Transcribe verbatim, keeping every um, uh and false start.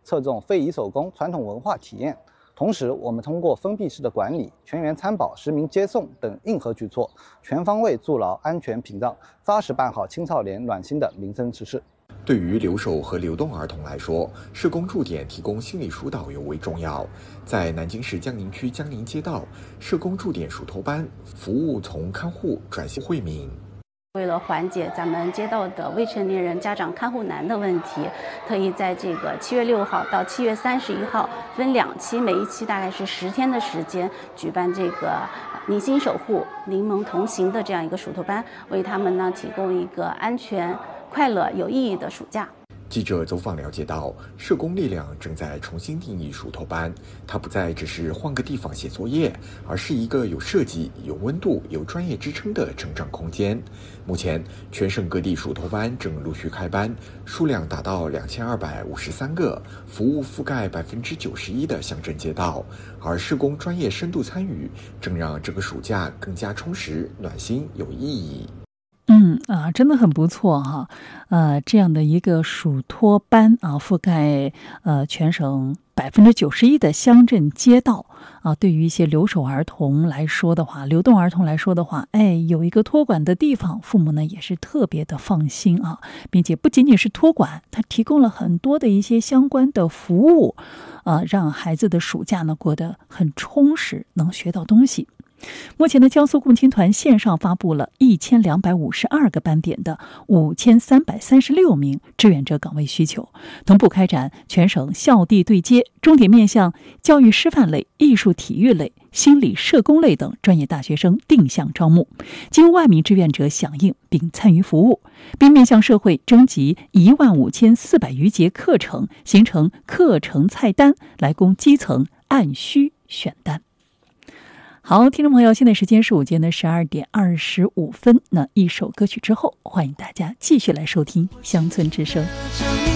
侧重非遗手工传统文化体验。同时，我们通过封闭式的管理、全员参保、实名接送等硬核举措，全方位筑牢安全屏障，扎实办好青少年暖心的民生之事。 对于留守和流动儿童来说，社工驻点提供心理疏导尤为重要。在南京市江宁区江宁街道，社工驻点属托班服务从看护转型惠民。 为了缓解咱们街道的未成年人家长看护难的问题，特意在这个七月六号到七月三十一号分两期，每一期大概是十天的时间，举办这个宁心守护、柠檬同行的这样一个暑托班，为他们呢提供一个安全、快乐、有意义的暑假。 记者走访了解到，社工力量正在重新定义暑托班，它不再只是换个地方写作业，而是一个有设计、有温度、有专业支撑的成长空间。目前，全省各地暑托班正陆续开班，数量达到两千二百五十三个，服务覆盖百分之九十一的乡镇街道。而社工专业深度参与，正让这个暑假更加充实、暖心、有意义。 嗯啊，真的很不错哈，呃，这样的一个暑托班啊，覆盖呃全省百分之九十一的乡镇街道啊，对于一些留守儿童来说的话，流动儿童来说的话，哎，有一个托管的地方，父母呢也是特别的放心啊，并且不仅仅是托管，它提供了很多的一些相关的服务，啊，让孩子的暑假呢过得很充实，能学到东西。目前的江苏共青团线上发布了一千两百五十二个班点的五千三百三十六名志愿者岗位需求，同步开展全省校地对接，重点面向教育师范类、艺术体育类、心理社工类等专业大学生定向招募，近万名志愿者响应并参与服务，并面向社会征集一万五千四百余节课程，形成课程菜单，来供基层按需选单。好，听众朋友，现在时间是午间的十二点二十五分。那一首歌曲之后，欢迎大家继续来收听《乡村之声》。